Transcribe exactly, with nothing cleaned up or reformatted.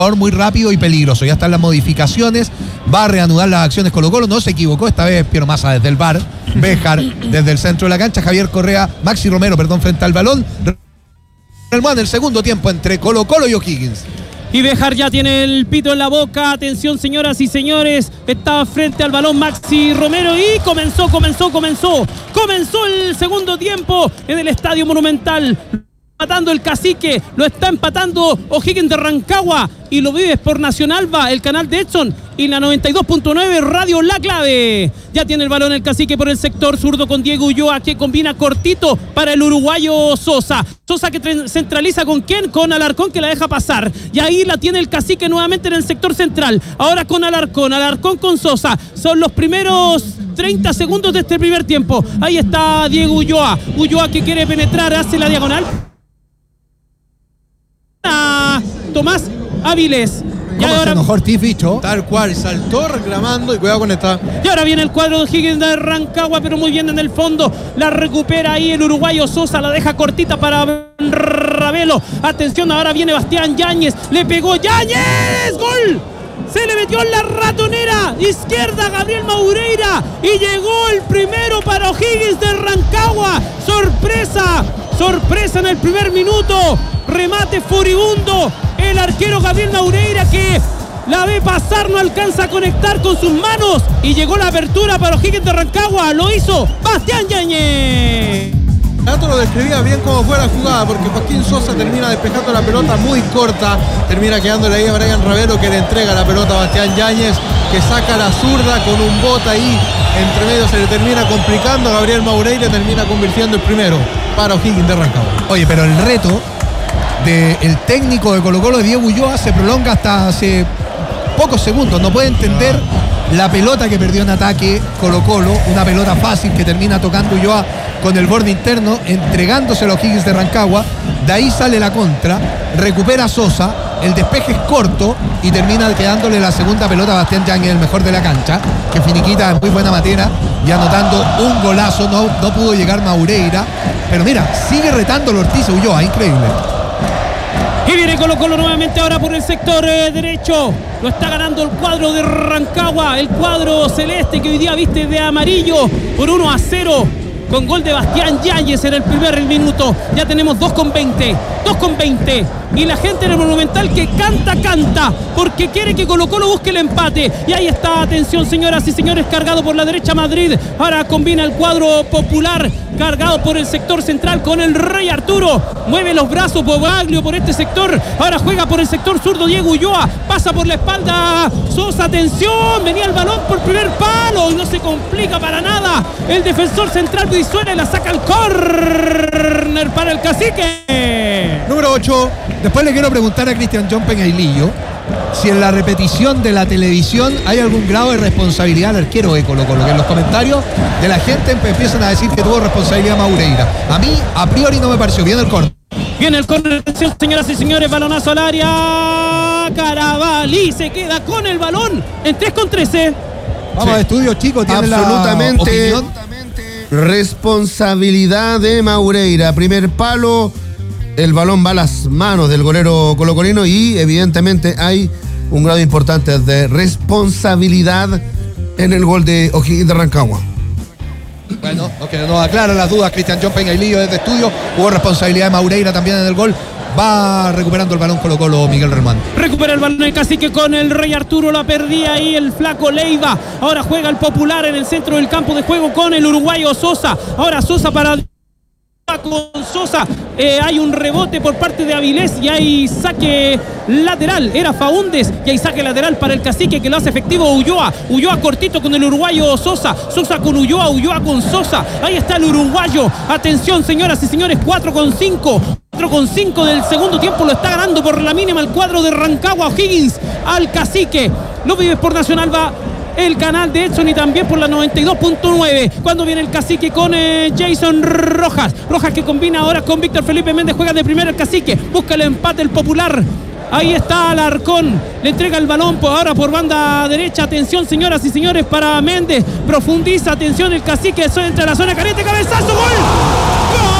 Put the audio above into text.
muy rápido y peligroso. Ya están las modificaciones, va a reanudar las acciones Colo-Colo, no se equivocó esta vez Piero Massa desde el V A R, Béjar desde el centro de la cancha, Javier Correa, Maxi Romero, perdón, frente al balón. En el segundo tiempo entre Colo-Colo y O'Higgins. Y Béjar ya tiene el pito en la boca. Atención, señoras y señores. Estaba frente al balón Maxi Romero y comenzó, comenzó, comenzó. Comenzó el segundo tiempo en el Estadio Monumental. Empatando el Cacique, lo está empatando O'Higgins de Rancagua y lo vives por Nacional Va, el canal de Edson y la noventa y dos punto nueve Radio La Clave. Ya tiene el balón el Cacique por el sector zurdo con Diego Ulloa, que combina cortito para el uruguayo Sosa. Sosa que centraliza con quién, con Alarcón, que la deja pasar. Y ahí la tiene el Cacique nuevamente en el sector central. Ahora con Alarcón, Alarcón con Sosa. Son los primeros treinta segundos de este primer tiempo. Ahí está Diego Ulloa. Ulloa que quiere penetrar, hace la diagonal. Tomás Áviles. ¿Cómo ahora, se enojó Ortiz, bicho? Tal cual, saltó reclamando y cuidado con esta. Y ahora viene el cuadro de O'Higgins de Rancagua, pero muy bien en el fondo. La recupera ahí el uruguayo Sosa, la deja cortita para Ravelo. Atención, ahora viene Bastián Yáñez. Le pegó Yáñez. ¡Gol! Se le metió en la ratonera izquierda Gabriel Maureira y llegó el primero para O'Higgins de Rancagua. Sorpresa, sorpresa en el primer minuto. Remate furibundo. El arquero Gabriel Maureira que la ve pasar, no alcanza a conectar con sus manos y llegó la apertura para O'Higgins de Rancagua. Lo hizo Bastián Yáñez. Nato lo describía bien cómo fue la jugada, porque Joaquín Sosa termina despejando la pelota muy corta, termina quedándole ahí a Brian Ravelo, que le entrega la pelota a Bastián Yáñez, que saca la zurda con un bote ahí, entre medio se le termina complicando, Gabriel Maureira termina convirtiendo el primero para O'Higgins de Rancagua. Oye, pero el reto del técnico de Colo-Colo, Diego Ulloa, se prolonga hasta hace pocos segundos, no puede entender la pelota que perdió en ataque Colo-Colo, una pelota fácil que termina tocando Ulloa con el borde interno, entregándoselo a O'Higgins de Rancagua. De ahí sale la contra, recupera Sosa, el despeje es corto y termina quedándole la segunda pelota a Bastián Yáñez, el mejor de la cancha, que finiquita en muy buena manera y anotando un golazo. No, no pudo llegar Maureira, pero mira, sigue retando el Ortiz Ulloa, increíble. Y viene Colo-Colo nuevamente ahora por el sector eh, derecho. Lo está ganando el cuadro de Rancagua, el cuadro celeste que hoy día viste de amarillo por uno a cero. Con gol de Bastián Yáñez en el primer minuto. Ya tenemos dos con veinte. dos con veinte. Y la gente en el Monumental que canta, canta. Porque quiere que Colo-Colo busque el empate. Y ahí está, atención señoras y señores, cargado por la derecha Madrid. Ahora combina el cuadro popular, cargado por el sector central con el Rey Arturo. Mueve los brazos Bobaglio por este sector. Ahora juega por el sector zurdo Diego Ulloa. Pasa por la espalda Sosa, atención. Venía el balón por primer palo y no se complica para nada. El defensor central Brizuela la saca al córner para el Cacique. Número ocho. Después le quiero preguntar a Cristian John Peñailillo si en la repetición de la televisión hay algún grado de responsabilidad al arquero de Colo-Colo, que en los comentarios de la gente empiezan a decir que tuvo responsabilidad Maureira. A mí, a priori, no me pareció bien el córner. Viene el córner, señoras y señores, balonazo al área. Carabalí se queda con el balón en tres con trece. Vamos, sí. A estudios, chicos, tienen absolutamente la opinión. Responsabilidad de Maureira. Primer palo, el balón va a las manos del golero colocolino y evidentemente hay un grado importante de responsabilidad en el gol de O'Higgins de Rancagua. Bueno, que nos aclara las dudas Cristian John Peñailillo desde estudio. Hubo responsabilidad de Maureira también en el gol. Va recuperando el balón Colo-Colo Miguel Román. Recupera el balón el Cacique con el Rey Arturo. La perdía ahí el flaco Leiva. Ahora juega el popular en el centro del campo de juego con el uruguayo Sosa. Ahora Sosa para... con Sosa, eh, hay un rebote por parte de Avilés y hay saque lateral, era Faúndez y hay saque lateral para el Cacique que lo hace efectivo Ulloa, Ulloa cortito con el uruguayo Sosa, Sosa con Ulloa, Ulloa con Sosa, ahí está el uruguayo, atención señoras y señores, cuatro con cinco, cuatro con cinco del segundo tiempo, lo está ganando por la mínima el cuadro de Rancagua. O'Higgins al Cacique, lo vives por Nacional Va el canal de Edson y también por la noventa y dos punto nueve. Cuando viene el Cacique con eh, Jason Rojas. Rojas que combina ahora con Víctor Felipe Méndez. Juega de primero el Cacique. Busca el empate el popular. Ahí está Alarcón. Le entrega el balón por ahora por banda derecha. Atención, señoras y señores, para Méndez. Profundiza. Atención, el Cacique. Eso entra a la zona caliente. Cabezazo. ¡Gol! ¡Gol!